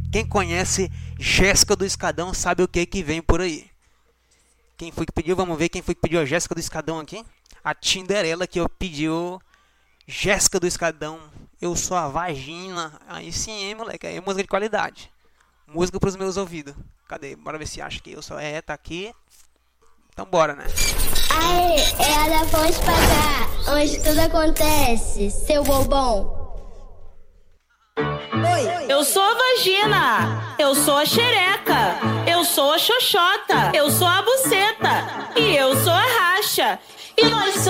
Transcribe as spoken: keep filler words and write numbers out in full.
Quem conhece Jéssica do Escadão sabe o que que vem por aí. Quem foi que pediu? Vamos ver quem foi que pediu a Jéssica do Escadão aqui. A Tinderela que pediu Jéssica do Escadão. Eu sou a vagina. Aí sim, hein, moleque. Aí é música de qualidade. Música pros meus ouvidos. Cadê? Bora ver se acha que eu sou. É, tá aqui. Então bora, né? Aê, é a da Fonte pra cá, onde tudo acontece, seu bobão. Oi. Eu sou a vagina, eu sou a xereca, eu sou a xoxota, eu sou a buceta e eu sou a racha. E nós